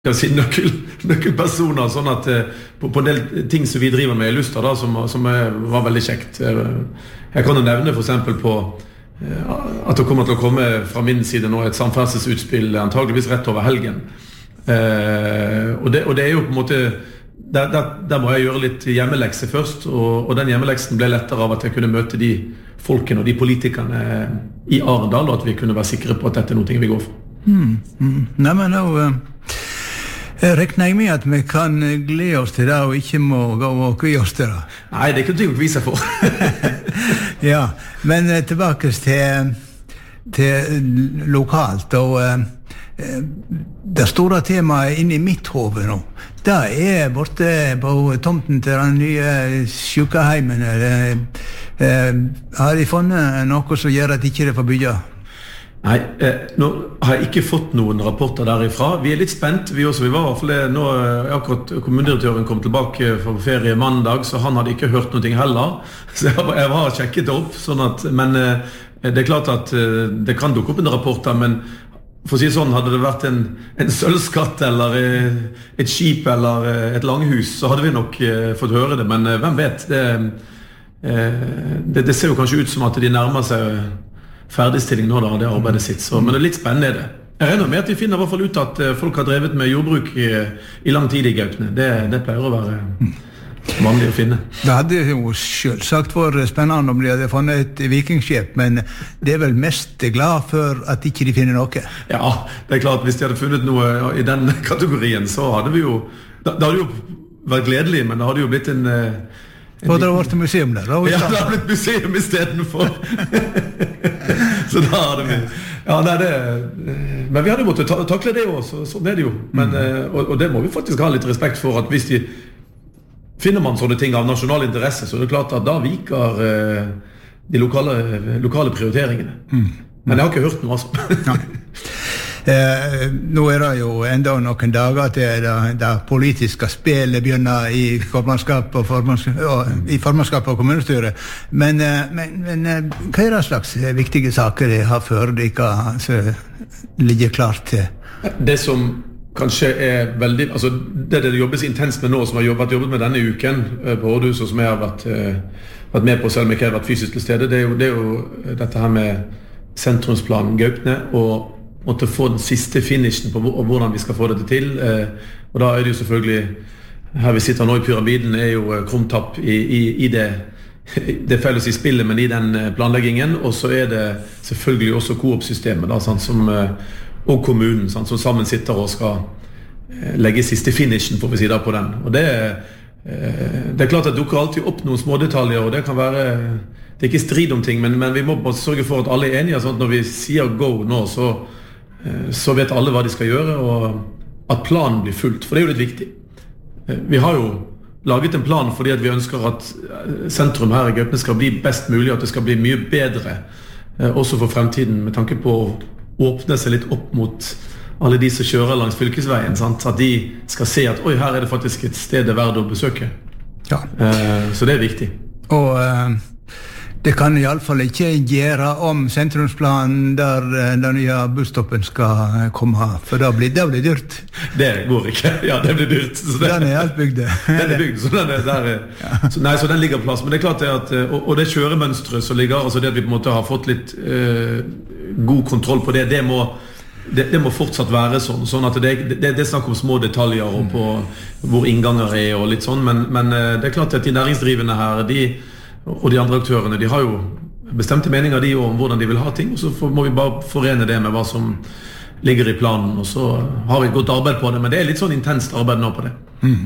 kan si nøkkelpersoner, sånn at på en del ting som vi driver med i Luster da, som var veldig kjekt. Jeg kan jo nevne for eksempel på at det kommer til å komme fra min side nå et samferdselsutspill antageligvis rett over helgen. Og det jo på en måte der må jeg gjøre litt hjemmelekse først, og den hjemmeleksen ble lettere av at jeg kunne møte de folkene og de politikerne i Arendal, og at vi kunne være sikre på at dette er noe vi går for. Nei, men nå regner jeg med at vi kan glede oss til det og ikke må gå og kvie oss til det. Nei, det er ikke noe å kvie seg for. Ja, men tilbake til lokalt, og det store temaet inne i mitt hode nå, det borte på tomten til den nye sykeheimen. Har de funnet noe som gjør at ikke det får bygge? Nei, nå har jeg ikke fått noen rapporter derifra. Vi litt spent, vi også. Vi var i hvert fall nå, akkurat kommunedirektøren kom tilbake fra ferie mandag, så han hadde ikke hørt noe heller. Så jeg var sjekket det opp, sånn at, men det klart at det kan dukke opp en rapport der, men for å si sånn, hadde det vært en sølvskatt eller et skip eller et langhus, så hadde vi nok fått høre det, men hvem vet? Det ser jo kanskje ut som at de nærmer seg ferdigstilling nå da, det arbeidet sitt, så, men det litt spennende det. Jeg regner med at vi finner i hvert fall ut at folk har drevet med jordbruk i lang tid i Gaupne. Det pleier å være vanlig å finne. Det hadde jo selvsagt vært spennende om de hadde funnet et vikingskip, men det vel mest glad for at ikke de finner noe. Ja, det klart, hvis de hadde funnet noe i den kategorien, så hadde vi jo, det hadde jo vært gledelig, men det hadde jo blitt en for det har vært museum der? Ja, det har blitt museum i stedet for. Så da hadde vi... Ja, nei, men vi hadde måttet takle det også, sånn det jo. Men, og det må vi faktisk ha litt respekt for, at hvis finner man sånne ting av nasjonal interesse, så er det klart at da viker de lokale prioriteringene. Men jeg har ikke hørt noe, altså. Nå det jo enda noen dager til det politiske spillet begynner i formannskap og kommunestyret. Men hva det slags viktige saker det har for dere som ligger klart til? Det som kanskje veldig, altså det jobbes intenst med nå, som har jobbet med denne uken på Århus, og som jeg har vært med på selv om jeg ikke har vært fysisk til stede, det er jo dette her med sentrumsplanen Gaupne, og måtte få den siste finishen på hvordan vi skal få dette til. Og da det jo selvfølgelig, her vi sitter nå i pyramiden, jo krumtapp i det felles i spillet, men i den planleggingen, og så det selvfølgelig også Coop-systemet, da, sant, og kommunen, sant, som sammen sitter og skal legge siste finishen, får vi si da, på den. Og det klart at det dukker alltid opp noen små detaljer, og det kan være, det ikke strid om ting, men vi må bare sørge for at alle enige, sånn at når vi sier go nå, så vet alle hva de skal gjøre, og at planen blir fulgt, for det jo litt viktig. Vi har jo laget en plan fordi at vi ønsker at sentrum her i Gaupne skal bli best mulig, at det skal bli mye bedre, også for fremtiden, med tanke på å åpne seg litt opp mot alle de som kjører langs fylkesveien, sant? At de skal se at oi, her det faktisk et sted det verdt å besøke. Ja. Så det viktig. Og det kan i alle fall ikke gjøre om sentrumsplanen der den nye busstoppen skal komme, for da blir det dyrt. Det går ikke, ja, det blir dyrt. Så den alt bygd. Den bygd, så den der. Ja. Så den ligger på plass. Men det klart at, og det kjøremønstret som ligger, altså det at vi på en måte har fått litt god kontroll på det må fortsatt være sånn at det snakk om små detaljer og på hvor innganger og litt sånn, men det klart at de næringsdrivende her, og de andre aktørene, de har jo bestemte meninger om hvordan de vil ha ting, og så må vi bare forene det med hva som ligger i planen, og så har vi et godt arbeid på det, men det litt sånn intenst arbeid nå på det.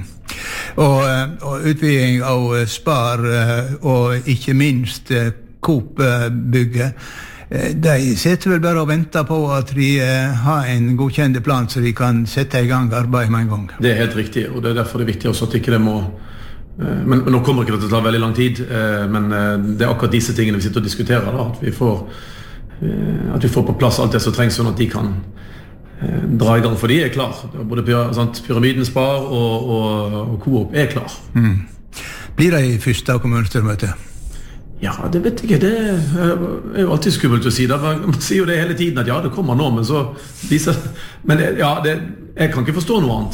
Og utviding av Spar, og ikke minst Coop-bygget, de sitter vel bare og venter på at de har en godkjent plan, så de kan sette i gang arbeid med en gang. Det helt riktig, og det derfor det viktig også at ikke det må men nå kommer ikke det til å ta veldig lang tid, men det akkurat disse tingene vi sitter og diskuterer da, at vi får på plass alt det som trengs sånn at de kan dra i gang, for de klar. Både Pyramiden Spar og Coop klar. Blir det i første kommunestyremøte? Ja, det vet jeg ikke. Det jo alltid skummelt å si. Man sier jo det hele tiden at ja, det kommer nå, men så viser... Men ja, jeg kan ikke forstå noe annet.